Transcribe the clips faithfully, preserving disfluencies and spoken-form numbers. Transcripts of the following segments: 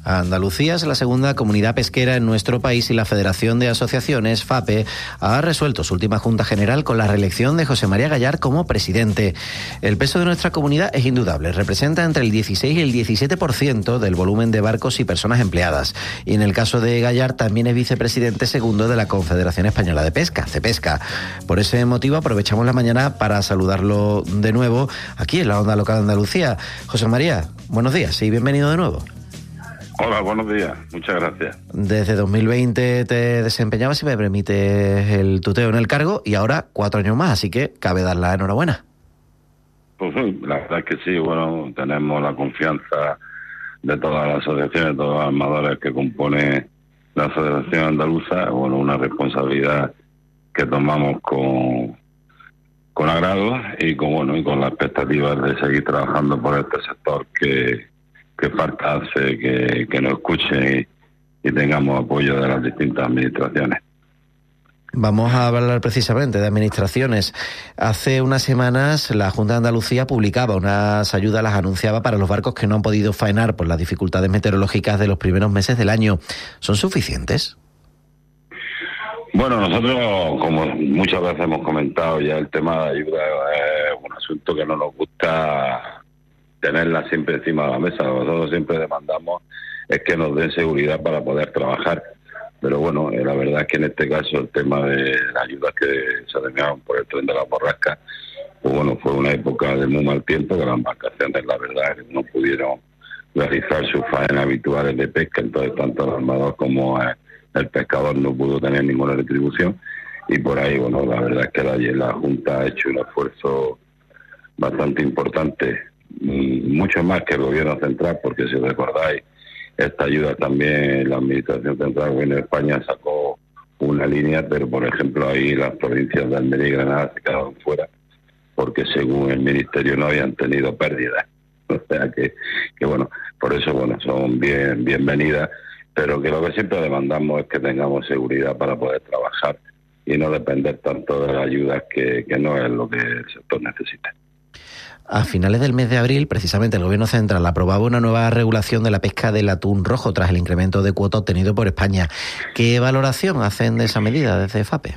Andalucía es la segunda comunidad pesquera en nuestro país y la Federación de Asociaciones, FAPE, ha resuelto su última Junta General con la reelección de José María Gallar como presidente. El peso de nuestra comunidad es indudable, representa entre el dieciséis y el diecisiete por ciento del volumen de barcos y personas empleadas. Y en el caso de Gallar también es vicepresidente segundo de la Confederación Española de Pesca, CEPESCA. Por ese motivo aprovechamos la mañana para saludarlo de nuevo aquí en la Onda Local de Andalucía. José María, buenos días y bienvenido de nuevo. Hola, buenos días. Muchas gracias. Desde dos mil veinte te desempeñabas, si me permite, el tuteo en el cargo y ahora cuatro años más, así que cabe dar la enhorabuena. Pues la verdad es que sí, bueno, tenemos la confianza de todas las asociaciones, de todos los armadores que compone la Asociación Andaluza, bueno, una responsabilidad que tomamos con, con agrado y con, bueno, y con la expectativa de seguir trabajando por este sector que que falta hace que, que nos escuchen y, y tengamos apoyo de las distintas administraciones. Vamos a hablar precisamente de administraciones. Hace unas semanas la Junta de Andalucía publicaba unas ayudas, las anunciaba para los barcos que no han podido faenar por las dificultades meteorológicas de los primeros meses del año. ¿Son suficientes? Bueno, nosotros, como muchas veces hemos comentado, ya el tema de ayuda es un asunto que no nos gusta tenerla siempre encima de la mesa. Nosotros siempre demandamos es que nos den seguridad para poder trabajar, pero bueno, eh, la verdad es que en este caso el tema de las ayudas que se terminaron por el tren de la borrasca, pues bueno, fue una época de muy mal tiempo, que las embarcaciones la verdad no pudieron realizar sus faenas habituales de pesca, entonces tanto el armador como el, el pescador no pudo tener ninguna retribución, y por ahí, bueno, la verdad es que la, la Junta ha hecho un esfuerzo bastante importante, mucho más que el gobierno central, porque si recordáis, esta ayuda también la Administración Central del Gobierno de España sacó una línea, pero por ejemplo ahí las provincias de Almería y Granada se quedaron fuera, porque según el Ministerio no habían tenido pérdidas. O sea que, que bueno, por eso bueno son bien bienvenidas, pero que lo que siempre demandamos es que tengamos seguridad para poder trabajar y no depender tanto de las ayudas, que, que no es lo que el sector necesita. A finales del mes de abril, precisamente, el Gobierno Central aprobaba una nueva regulación de la pesca del atún rojo tras el incremento de cuota obtenido por España. ¿Qué valoración hacen de esa medida desde FAPE?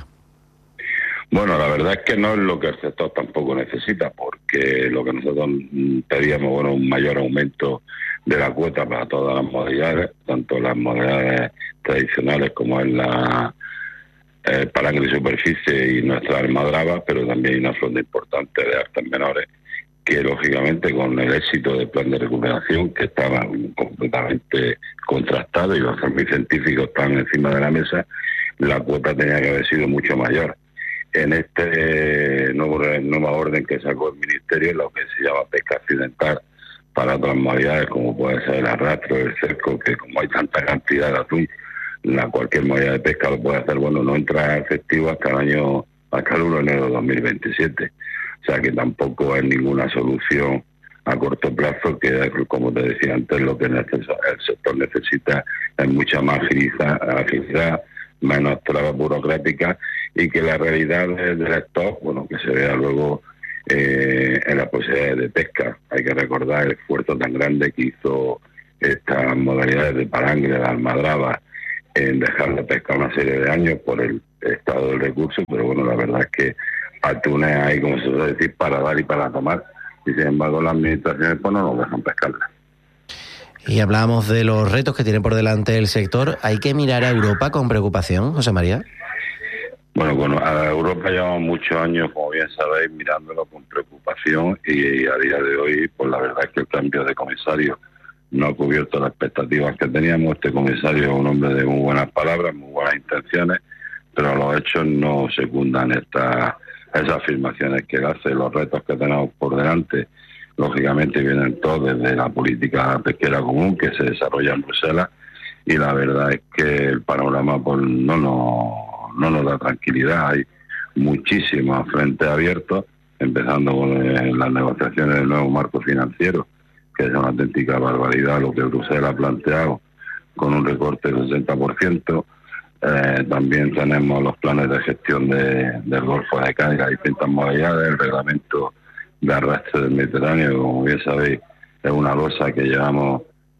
Bueno, la verdad es que no es lo que el sector tampoco necesita, porque lo que nosotros pedíamos, bueno, un mayor aumento de la cuota para todas las modalidades, tanto las modalidades tradicionales como en la eh, palangre y superficie y nuestra almadraba, pero también hay una flota importante de artes menores, que lógicamente con el éxito del plan de recuperación, que estaba completamente contrastado y los científicos estaban encima de la mesa, la cuota tenía que haber sido mucho mayor. En este nuevo, nueva orden que sacó el Ministerio, lo que se llama pesca accidental para otras modalidades, como puede ser el arrastro, el cerco, que como hay tanta cantidad de atún, la cualquier modalidad de pesca lo puede hacer, bueno, no entra efectivo hasta el año, hasta el uno de enero de dos mil veintisiete. O sea que tampoco es ninguna solución a corto plazo, que como te decía antes, lo que el sector necesita es mucha más agilidad, menos trabas burocráticas, y que la realidad del stock, bueno, que se vea luego eh, en la posibilidad de pesca. Hay que recordar el esfuerzo tan grande que hizo estas modalidades de palangre, de almadraba, en dejar de pescar una serie de años por el estado del recurso, pero bueno, la verdad es que atunes hay, como se suele decir, para dar y para tomar, y sin embargo las administraciones pues no nos dejan pescarlas. Y hablábamos de los retos que tiene por delante el sector. ¿Hay que mirar a Europa con preocupación, José María? Bueno, bueno, a Europa llevamos muchos años, como bien sabéis, mirándolo con preocupación, y a día de hoy, pues la verdad es que el cambio de comisario no ha cubierto las expectativas que teníamos. Este comisario es un hombre de muy buenas palabras, muy buenas intenciones, pero los hechos no secundan estas esas afirmaciones que él hace. Los retos que tenemos por delante, lógicamente, vienen todos desde la política pesquera común que se desarrolla en Bruselas, y la verdad es que el panorama pues, no, no, no nos da tranquilidad. Hay muchísimos frentes abiertos, empezando con eh, las negociaciones del nuevo marco financiero, que es una auténtica barbaridad lo que Bruselas ha planteado, con un recorte del sesenta por ciento. Eh, también tenemos los planes de gestión de, del Golfo de Cádiz, las distintas modalidades, el reglamento de arrastre del Mediterráneo, como bien sabéis, es una losa que llevamos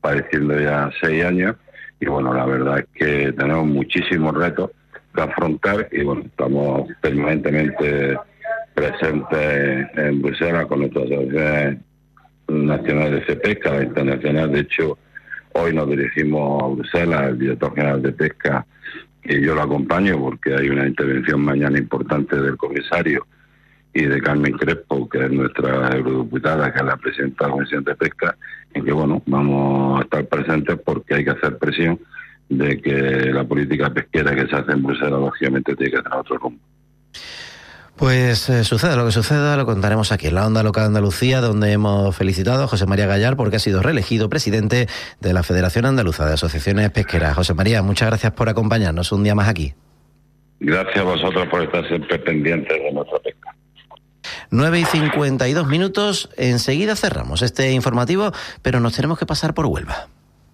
padeciendo ya seis años y bueno, la verdad es que tenemos muchísimos retos que afrontar y bueno, estamos permanentemente presentes en Bruselas con nuestras asociaciones nacionales de pesca, la internacional. De hecho, hoy nos dirigimos a Bruselas, el director general de pesca, y yo lo acompaño porque hay una intervención mañana importante del comisario y de Carmen Crespo, que es nuestra eurodiputada, que es la presidenta de la Comisión de Pesca, en que bueno, vamos a estar presentes porque hay que hacer presión de que la política pesquera que se hace en Bruselas, lógicamente, tiene que tener otro rumbo. Pues eh, suceda lo que suceda, lo contaremos aquí en la Onda Local de Andalucía, donde hemos felicitado a José María Gallar porque ha sido reelegido presidente de la Federación Andaluza de Asociaciones Pesqueras. José María, muchas gracias por acompañarnos un día más aquí. Gracias a vosotros por estar siempre pendientes de nuestra pesca. nueve y cincuenta y dos minutos, enseguida cerramos este informativo, pero nos tenemos que pasar por Huelva.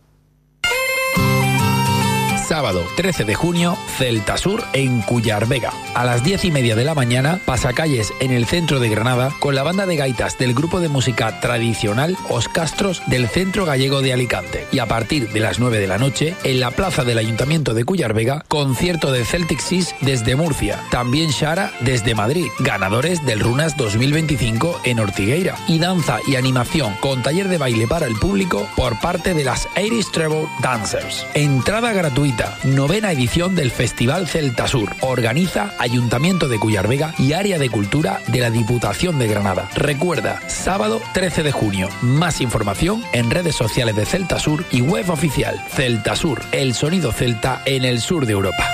Sábado trece de junio, Celta Sur en Cuyar Vega. A las diez y media de la mañana, pasacalles en el centro de Granada con la banda de gaitas del grupo de música tradicional Os Castros del Centro Gallego de Alicante. Y a partir de las nueve de la noche, en la plaza del Ayuntamiento de Cuyar Vega, concierto de Celtic Seas desde Murcia. También Shara desde Madrid, ganadores del Runas dos mil veinticinco en Ortigueira. Y danza y animación con taller de baile para el público por parte de las Irish Treble Dancers. Entrada gratuita. Novena edición del Festival Celta Sur. Organiza Ayuntamiento de Cuyar Vega y Área de Cultura de la Diputación de Granada. Recuerda, sábado trece de junio. Más información en redes sociales de Celta Sur y web oficial. Celta Sur, el sonido celta en el sur de Europa.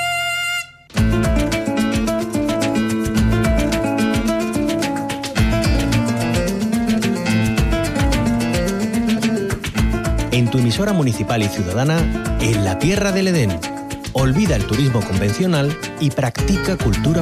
En tu emisora municipal y ciudadana, en la Tierra del Edén. Olvida el turismo convencional y practica cultura